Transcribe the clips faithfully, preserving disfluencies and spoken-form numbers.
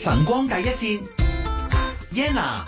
晨光第一線 Yenna。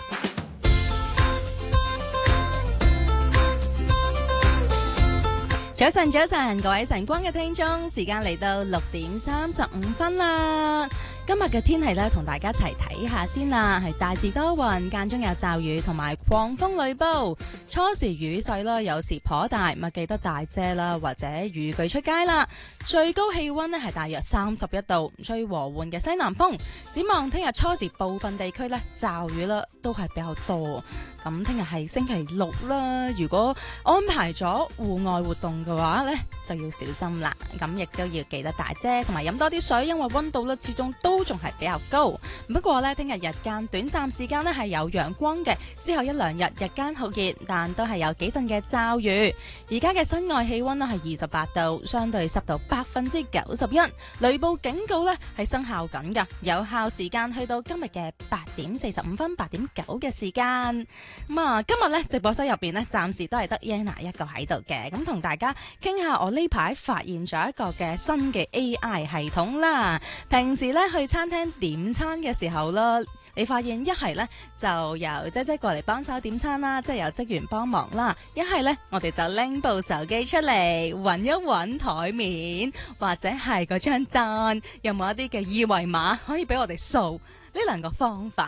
早晨，早晨，各位晨光嘅聽眾，時間嚟到六點三十五分啦。今日嘅天氣咧，同大家一齊睇下先啦，係大致多雲，間中有驟雨同埋狂風雷暴，初時雨勢啦，有時頗大，咪記得帶遮啦，或者雨具出街啦。最高氣溫咧係大約三十一度，吹和緩嘅西南風。展望聽日初時部分地區咧驟雨啦，都係比較多。咁聽日係星期六啦，如果安排咗戶外活動嘅話咧，就要小心啦。咁亦都要記得帶遮，同埋飲多啲水，因為溫度咧始終都仲係比較高。不過咧，聽日日間短暫時間咧係有陽光嘅，之後一兩日日間酷熱，但都係有幾陣嘅驟雨。而家嘅室外氣溫咧係二十八度，相對濕度百分之九十一，雷暴警告咧係生效緊㗎，有效時間去到今日嘅八點四十五分，八點九嘅時間。咁啊，今日咧直播室入邊咧，暫時都係得 Yenna 一個喺度嘅，咁同大家傾下我呢排發現咗一個嘅新嘅 A I 系統啦。平時咧去餐廳點餐嘅時候啦，你發現一係咧就由姐姐過嚟幫手點餐啦，即係由職員幫忙啦；一係咧我哋就拎部手機出嚟揾一揾台面，或者係嗰張單有冇一啲嘅二維碼可以俾我哋掃。呢兩個方法